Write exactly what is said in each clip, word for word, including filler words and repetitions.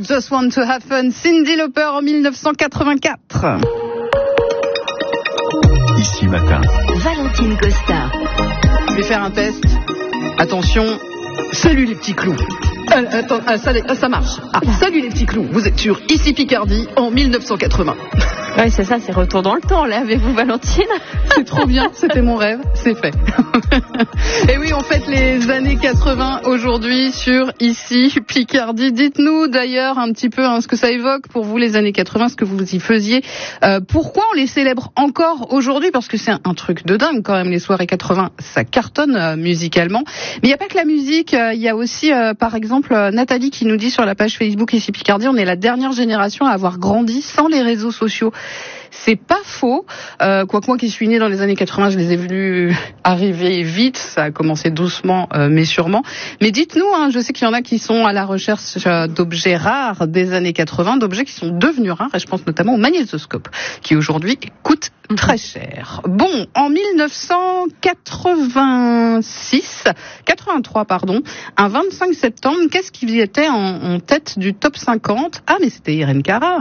Just Want to Have Fun, Cyndi Lauper en mille neuf cent quatre-vingt-quatre. Ici matin, Valentine Costa. Je vais faire un test. Attention, salut les petits clous. Euh, attends, ah, ça, ah, ça marche. Ah, salut les petits clous, vous êtes sur Ici Picardie en mille neuf cent quatre-vingts. Oui, c'est ça, c'est retour dans le temps, là, avec vous, Valentine. C'est trop bien, c'était mon rêve, c'est fait. Et oui, on fête les années quatre-vingts aujourd'hui sur Ici Picardie. Dites-nous d'ailleurs un petit peu hein, ce que ça évoque pour vous les années quatre-vingts, ce que vous y faisiez. Euh, pourquoi on les célèbre encore aujourd'hui? Parce que c'est un, un truc de dingue quand même, les soirées quatre-vingts, ça cartonne euh, musicalement. Mais il n'y a pas que la musique, il euh, y a aussi euh, par exemple euh, Nathalie qui nous dit sur la page Facebook Ici Picardie, on est la dernière génération à avoir grandi sans les réseaux sociaux. C'est pas faux, euh, quoique moi qui suis née dans les années quatre-vingts, je les ai vus arriver vite, ça a commencé doucement euh, mais sûrement. Mais dites-nous, hein, je sais qu'il y en a qui sont à la recherche euh, d'objets rares des années quatre-vingts, d'objets qui sont devenus rares, et je pense notamment au magnétoscope, qui aujourd'hui coûte très cher. Bon, en mille neuf cent quatre-vingt-six, quatre-vingt-trois pardon, un vingt-cinq septembre, qu'est-ce qui était en, en tête du top cinquante? Ah mais c'était Irene Cara.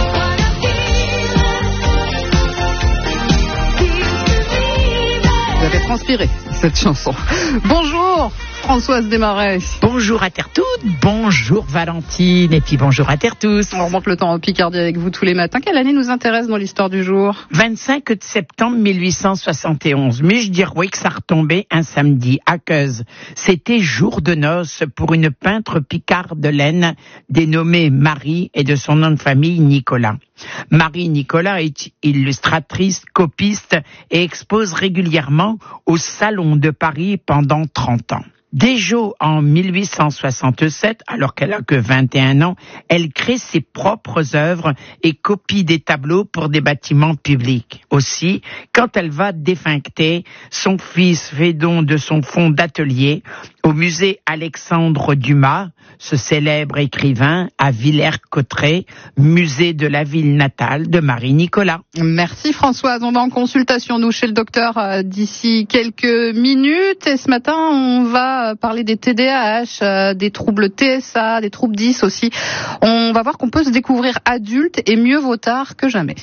Vous avez transpiré cette chanson. Bonjour Françoise Desmarais. Bonjour à terre toute, bonjour Valentine, et puis bonjour à terre tous. On remonte le temps en Picardie avec vous tous les matins. Quelle année nous intéresse dans l'histoire du jour? vingt-cinq septembre mille huit cent soixante et onze. Mais je dirais oui que ça retombait un samedi à Queuse. C'était jour de noces pour une peintre picardelaine dénommée Marie et de son nom de famille Nicolas. Marie Nicolas est illustratrice, copiste et expose régulièrement au Salon de Paris pendant trente ans. Déjà en mille huit cent soixante-sept, alors qu'elle a que vingt et un ans, elle crée ses propres œuvres et copie des tableaux pour des bâtiments publics. Aussi, quand elle va défuncter, son fils fait don de son fonds d'atelier au musée Alexandre Dumas, ce célèbre écrivain, à Villers-Cotterêts, musée de la ville natale de Marie-Nicolas. Merci Françoise, on va en consultation nous chez le docteur euh, d'ici quelques minutes et ce matin on va parler des T D A H, euh, des troubles T S A, des troubles dix aussi. On va voir qu'on peut se découvrir adulte et mieux vaut tard que jamais.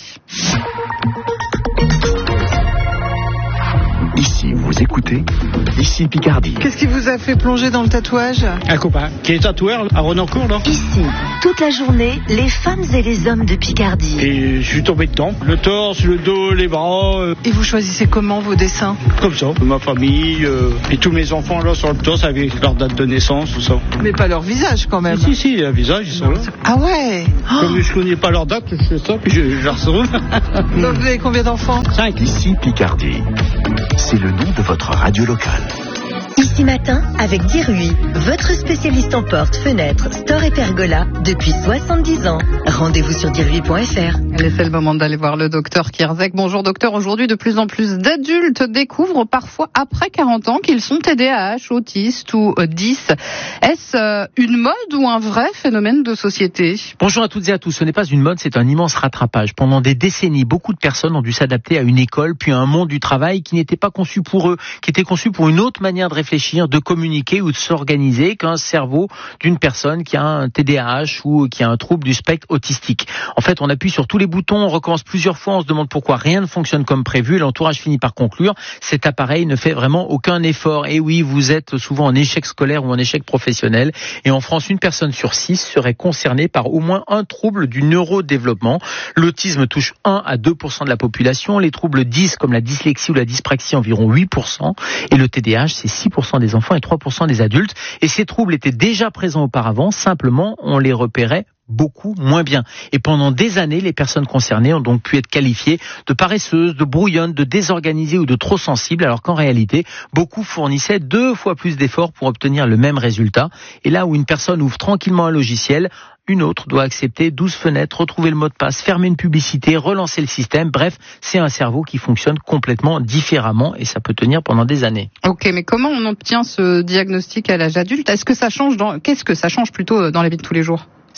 ici vous écoutez, Ici Picardie. Qu'est-ce qui vous a fait plonger dans le tatouage? Un copain qui est tatoueur à Renancourt là. Ici, toute la journée, les femmes et les hommes de Picardie. Et je suis tombé dedans. Le torse, le dos, les bras. Euh, Et vous choisissez comment vos dessins? comme ça. Ma famille euh, et tous mes enfants là sur le torse avec leur date de naissance, tout ça. Mais pas leur visage quand même. Si, si, un visage, ils sont là. Ah ouais. Comme je connais pas leur date, je fais ça, puis je, je la retrouve. Donc vous avez combien d'enfants? Cinq. Ici Picardie. C'est le nom de votre radio locale. Ici matin, avec Dirui, votre spécialiste en portes, fenêtres, stores et pergola depuis soixante-dix ans. Rendez-vous sur dirui point f r. Allez, c'est le moment d'aller voir le docteur Kierzek. Bonjour docteur, aujourd'hui de plus en plus d'adultes découvrent parfois après quarante ans qu'ils sont T D A H, autistes ou euh, dix. Est-ce euh, une mode ou un vrai phénomène de société? Bonjour à toutes et à tous, ce n'est pas une mode, c'est un immense rattrapage. Pendant des décennies, beaucoup de personnes ont dû s'adapter à une école, puis à un monde du travail qui n'était pas conçu pour eux, qui était conçu pour une autre manière de réfléchir, de communiquer ou de s'organiser qu'un cerveau d'une personne qui a un T D A H ou qui a un trouble du spectre autistique. En fait, on appuie sur tous les boutons, on recommence plusieurs fois, on se demande pourquoi rien ne fonctionne comme prévu et l'entourage finit par conclure, cet appareil ne fait vraiment aucun effort. Et oui, vous êtes souvent en échec scolaire ou en échec professionnel. Et en France, une personne sur six serait concernée par au moins un trouble du neurodéveloppement. L'autisme touche un à deux pour cent de la population, les troubles dix comme la dyslexie ou la dyspraxie environ huit pour cent et le T D A H c'est six pour cent des enfants et trois pour cent des adultes. Et ces troubles étaient déjà présents auparavant, simplement on les repérait beaucoup moins bien. Et pendant des années, les personnes concernées ont donc pu être qualifiées de paresseuses, de brouillonnes, de désorganisées ou de trop sensibles, alors qu'en réalité, beaucoup fournissaient deux fois plus d'efforts pour obtenir le même résultat. Et là où une personne ouvre tranquillement un logiciel, une autre doit accepter douze fenêtres, retrouver le mot de passe, fermer une publicité, relancer le système. Bref, c'est un cerveau qui fonctionne complètement différemment et ça peut tenir pendant des années. Ok, mais comment on obtient ce diagnostic à l'âge adulte? Est-ce que ça change dans... Qu'est-ce que ça change plutôt dans la vie de tous les jours?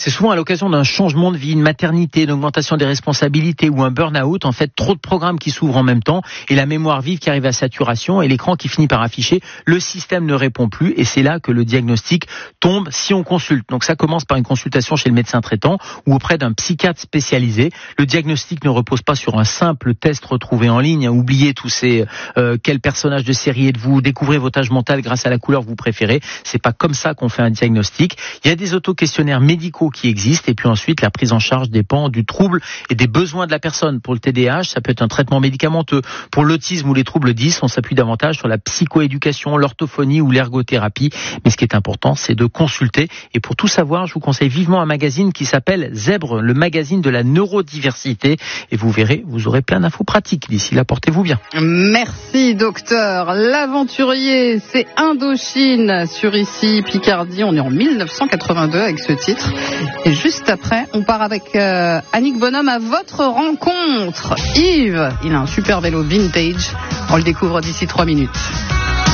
C'est souvent à l'occasion d'un changement de vie, une maternité, une augmentation des responsabilités ou un burn-out. En fait, trop de programmes qui s'ouvrent en même temps et la mémoire vive qui arrive à saturation et l'écran qui finit par afficher le système ne répond plus et c'est là que le diagnostic tombe si on consulte. Donc ça commence par une consultation chez le médecin traitant ou auprès d'un psychiatre spécialisé. Le diagnostic ne repose pas sur un simple test retrouvé en ligne. Oubliez tous ces euh, quel personnage de série êtes-vous, découvrez votre âge mental grâce à la couleur que vous préférez. C'est pas comme ça qu'on fait un diagnostic. Il y a des auto-questionnaires médicaux qui existent et puis ensuite la prise en charge dépend du trouble et des besoins de la personne. Pour le T D A H, ça peut être un traitement médicamenteux. Pour l'autisme ou les troubles dys, on s'appuie davantage sur la psychoéducation, l'orthophonie ou l'ergothérapie. Mais ce qui est important, c'est de consulter. Et pour tout savoir, je vous conseille vivement un magazine qui s'appelle Zèbre, le magazine de la neurodiversité. Et vous verrez, vous aurez plein d'infos pratiques. D'ici là, portez-vous bien. Merci, docteur. L'aventurier, c'est Indochine sur ici, Picardie. On est en mille neuf cent quatre-vingt-deux avec ce titre. Et juste après, on part avec euh, Annick Bonhomme à votre rencontre. Yves, il a un super vélo vintage. On le découvre d'ici trois minutes.